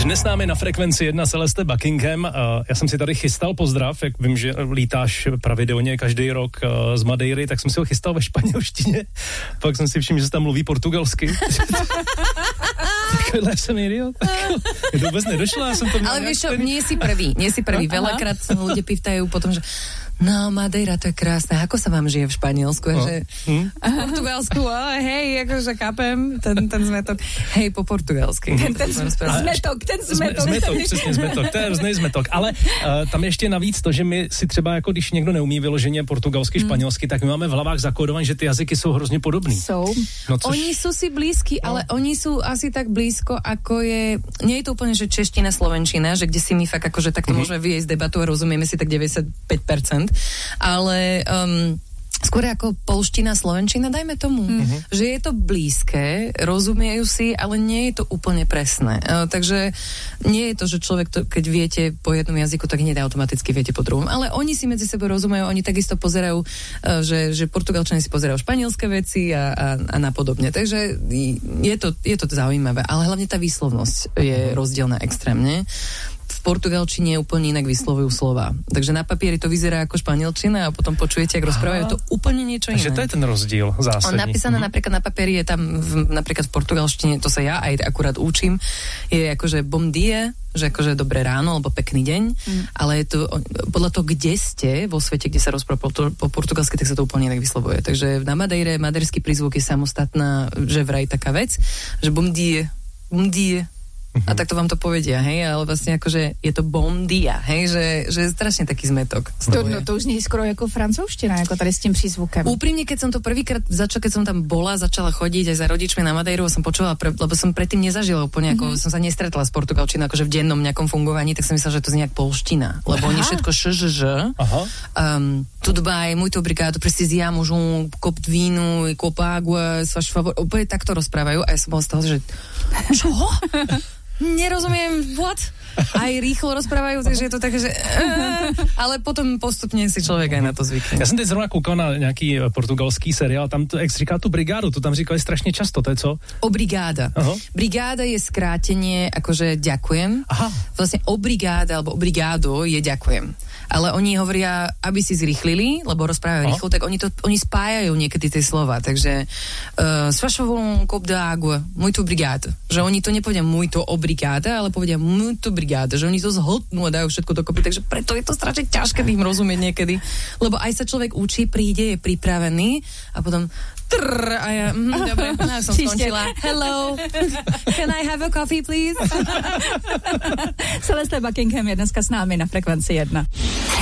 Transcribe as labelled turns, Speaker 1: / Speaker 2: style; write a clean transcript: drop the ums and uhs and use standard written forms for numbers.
Speaker 1: Dnes s námi na Frekvenci 1 Celeste Buckingham. Já jsem si tady chystal pozdrav, jak vím, že lítáš pravidelně každý rok z Madeiry, tak jsem si ho chystal ve španělštině. Pak jsem si všiml, že se tam mluví portugalsky. Takovýhle jsem idiot. Je to vůbec nedošlo, já jsem to měl.
Speaker 2: Ale víš čo, nie si prvý. Veľakrát sa ľudia pýtajú potom, že no, Madeira, to je krásne. Ako sa vám žije v Španielsku? Že v Portugalsku, hej, akože chápem, ten zmetok. Hej, po portugalsky.
Speaker 3: Ten zmetok.
Speaker 1: Přesně zmetok, to je různý zmetok. Ale tam ještě navíc to, že my si třeba, jako když někdo neumí vyloženě portugalsky, španělsky, tak my máme v hlavách zakódované, že ty jazyky jsou hrozně podobný.
Speaker 3: Jsou.
Speaker 1: No, což...
Speaker 2: Oni sú si blízky, ale oni sú asi tak blízko, ako je... Nie je to úplne, že čeština, slovenčina, že kde si my fakt akože takto môžeme vyjsť debatu a rozumieme si tak 95%, ale skôr ako polština, slovenčina, dajme tomu, že je to blízke, rozumiejú si, ale nie je to úplne presné. Takže nie je to, že človek, keď viete po jednom jazyku, tak hneď automaticky viete po druhom. Ale oni si medzi sebou rozumejú, oni takisto pozerajú, že Portugalčania si pozerajú španielské veci a napodobne. Takže je to zaujímavé, ale hlavne tá výslovnosť je rozdielna extrémne. V portugalčine úplne inak vyslovujú slova. Takže na papieri to vyzerá ako španielčina a potom počujete, ako rozprávajú to úplne niečo iné.
Speaker 1: Takže to je ten rozdiel zásadný.
Speaker 2: Napísané napríklad na papieri je tam napríklad v portugalštine, to sa ja aj akurát učím, je akože bom dia, že akože dobré ráno alebo pekný deň, ale je to podľa toho, kde ste vo svete, kde sa rozpráva po portugalsky, tak sa to úplne inak vyslovuje. Takže na Madeire maderský prízvuk je samostatná, že vraj taká vec, že bom dia. A takto vám to povedia, hej, ale vlastne akože je to bom dia, hej, že je strašne taký zmetok.
Speaker 3: To už nie je skoro ako francúzština, ako tady s tým prízvukem.
Speaker 2: Úprimne, keď som to prvýkrát keď som tam začala chodiť aj za rodičmi na Madeiru, som počula, lebo som predtým nezažila úplne, ako som sa nestretla s portugalčinou, akože v dennom nejakom fungovaní, tak som myslela, že to znie jak polština, lebo oni všetko tudo bem, muito obrigado, precisamos copo de vino e copo água, se faz favor, úplne takto rozprávajú a ja som bola z toho, že čo? Nerozumiem, what? Aj rýchlo rozprávajú, takže je to také, že... Ale potom postupne si člověk aj na to zvykne.
Speaker 1: Já jsem teď zrovna koukal na nějaký portugalský seriál, tam to, jak jsi říkal tu brigádu, to tam říkali strašně často, to je co?
Speaker 2: Obrigáda. Brigáda je skrátenie, akože ďakujem. Aha. Vlastne obrigáda, alebo obrigádo je ďakujem. Ale oni hovoria, aby si zrýchlili, lebo rozprávajú rýchlo, tak oni spájajú niekedy tie slova. Takže s vašou copo de água, muito obrigado. Že oni to nepovedia muito obrigada, ale povedia muito obrigado, že oni to zhltnú a dajú všetko dokopy, takže preto je to strašne ťažké tým rozumieť niekedy. Lebo aj sa človek učí, príde, je pripravený a potom a ja, dobre, som skončila. Hello, can I have a coffee, please?
Speaker 3: Celeste Buckingham je dneska s námi na Frekvenci 1.